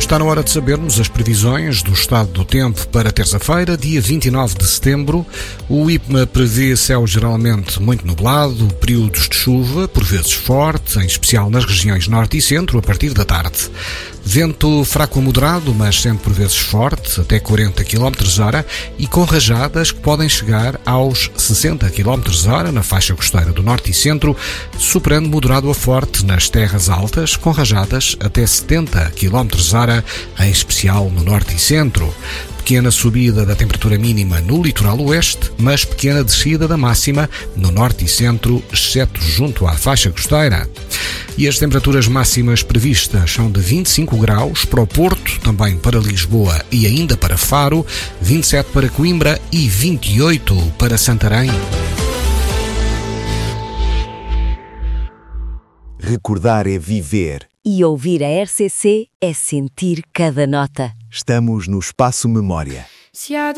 Está na hora de sabermos as previsões do estado do tempo para terça-feira, dia 29 de setembro. O IPMA prevê céu geralmente muito nublado, períodos de chuva, por vezes forte, em especial nas regiões norte e centro, a partir da tarde. Vento fraco a moderado, mas sempre por vezes forte, até 40 km/h, e com rajadas que podem chegar aos 60 km/h na faixa costeira do norte e centro, superando moderado a forte nas terras altas, com rajadas até 70 km/h, em especial no norte e centro. Pequena subida da temperatura mínima no litoral oeste, mas pequena descida da máxima no norte e centro, exceto junto à faixa costeira. E as temperaturas máximas previstas são de 25 graus para o Porto, também para Lisboa e ainda para Faro, 27 para Coimbra e 28 para Santarém. Recordar é viver. E ouvir a RCC é sentir cada nota. Estamos no Espaço Memória. Se há